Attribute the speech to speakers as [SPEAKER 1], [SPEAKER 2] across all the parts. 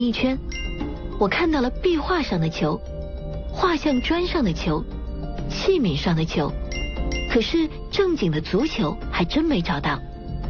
[SPEAKER 1] 一圈，我看到了壁画上的球、画像砖上的球、器皿上的球，可是正经的足球还真没找到。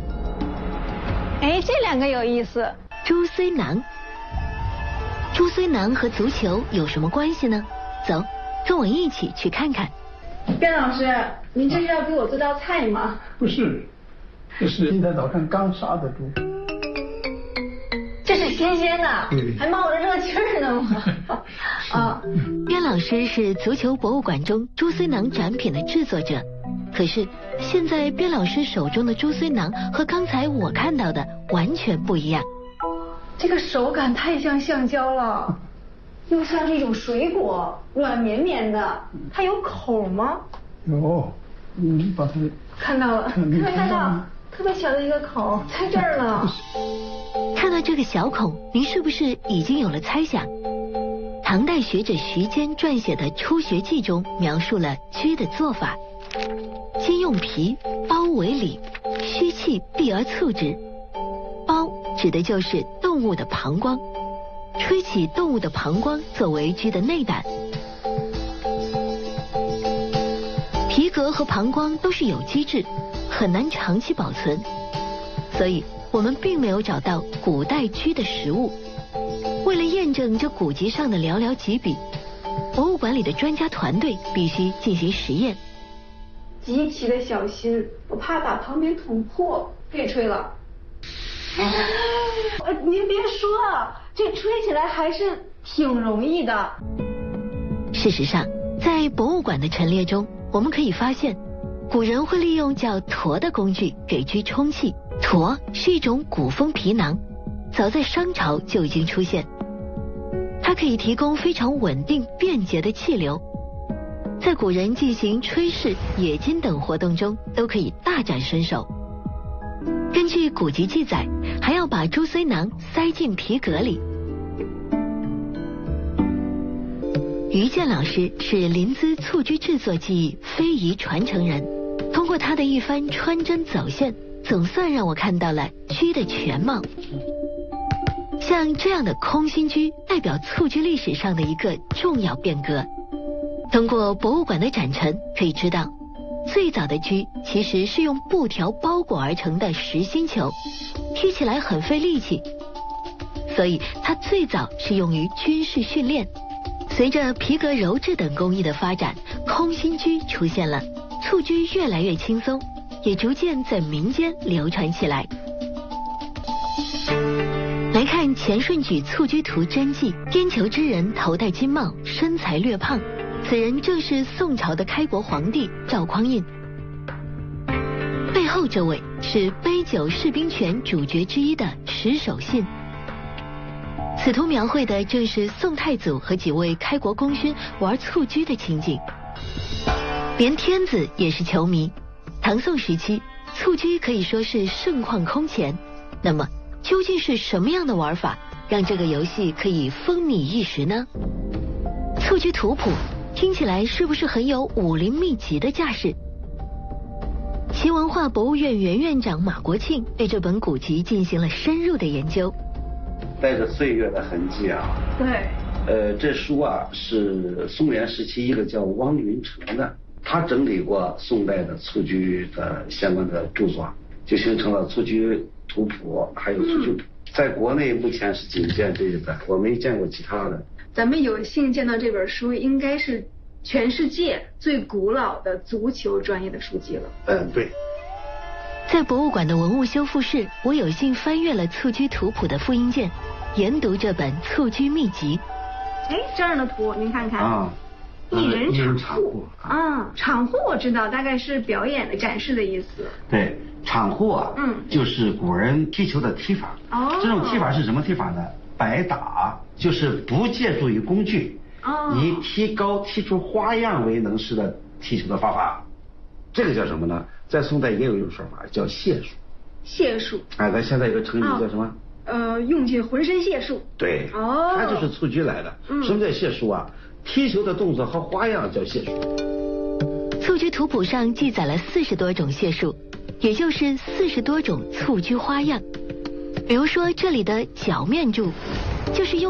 [SPEAKER 2] 哎，这两个有意思。
[SPEAKER 1] 朱绥囊，朱绥囊和足球有什么关系呢？走，跟我一起去看看。
[SPEAKER 2] 边老师，您这是要给我做道菜吗？
[SPEAKER 3] 不是，这是今天早上刚杀的猪。
[SPEAKER 2] 这是新鲜的，还冒着热气儿呢吗？啊，
[SPEAKER 1] 边老师是足球博物馆中朱绥囊展品的制作者，可是现在边老师手中的朱绥囊和刚才我看到的完全不一样。
[SPEAKER 2] 这个手感太像橡胶了，又像是一种水果，软绵绵的。它有口吗？
[SPEAKER 3] 有，你把它
[SPEAKER 2] 看到了，看到特别小的一个口，在这儿呢。
[SPEAKER 1] 看到这个小孔，您是不是已经有了猜想？唐代学者徐坚撰写的《初学记》中描述了居的做法：先用皮包为里，虚气闭而促之。包指的就是动物的膀胱，吹起动物的膀胱作为居的内胆。皮革和膀胱都是有机质，很难长期保存，所以我们并没有找到古代居的实物。为了验证这古籍上的寥寥几笔，博物馆里的专家团队必须进行实验，
[SPEAKER 2] 极其的小心，我怕把旁边捅破。可以吹了。您别说，这吹起来还是挺容易的。
[SPEAKER 1] 事实上，在博物馆的陈列中，我们可以发现，古人会利用叫橐的工具给居充气。橐是一种鼓风皮囊，早在商朝就已经出现。它可以提供非常稳定便捷的气流，在古人进行炊事、冶金等活动中都可以大展身手。根据古籍记载，还要把朱绥囊塞进皮革里。于健老师是临淄蹴鞠制作技艺非遗传承人，通过他的一番穿针走线，总算让我看到了鞠的全貌。像这样的空心鞠代表蹴鞠历史上的一个重要变革。通过博物馆的展陈可以知道，最早的鞠其实是用布条包裹而成的实心球，踢起来很费力气，所以它最早是用于军事训练。随着皮革鞣制等工艺的发展，空心鞠出现了，蹴鞠越来越轻松，也逐渐在民间流传起来。来看钱顺举蹴鞠图真迹，颠球之人头戴金帽，身材略胖，此人正是宋朝的开国皇帝赵匡胤。背后这位是杯酒释兵权主角之一的石守信。此图描绘的正是宋太祖和几位开国功勋玩蹴鞠的情景。连天子也是球迷，唐宋时期蹴鞠可以说是盛况空前。那么究竟是什么样的玩法让这个游戏可以风靡一时呢？蹴鞠图谱听起来是不是很有武林秘籍的架势？齐文化博物院原院长马国庆对这本古籍进行了深入的研究。
[SPEAKER 4] 带着岁月的痕迹啊。
[SPEAKER 2] 对。
[SPEAKER 4] 这书啊是宋元时期一个叫汪云成的，他整理过宋代的蹴鞠的相关的著作，就形成了蹴鞠图谱，还有蹴鞠谱。在国内目前是仅见这一本，我没见过其他的。
[SPEAKER 2] 咱们有幸见到这本书，应该是全世界最古老的足球专业的书籍了。
[SPEAKER 4] 对。
[SPEAKER 1] 在博物馆的文物修复室，我有幸翻阅了蹴鞠图谱的复印件，研读这本蹴鞠秘籍。
[SPEAKER 2] 哎，这样的图您看看啊，一人场户啊，场户我知道，大概是表演的展示的意思。
[SPEAKER 4] 对，场户啊，就是古人踢球的踢法。哦，这种踢法是什么踢法呢？摆打，就是不借助于工具，以踢高踢出花样为能事的踢球的方法。这个叫什么呢？在宋代也有一种说法叫解数。
[SPEAKER 2] 解数。
[SPEAKER 4] 哎，咱现在有个成语叫什么？
[SPEAKER 2] 用尽浑身解数。
[SPEAKER 4] 对。哦。它就是蹴鞠来的。什么叫解数啊？踢球的动作和花样叫解数。
[SPEAKER 1] 蹴鞠图谱上记载了40多种解数，也就是40多种蹴鞠花样。比如说这里的脚面柱、 就是用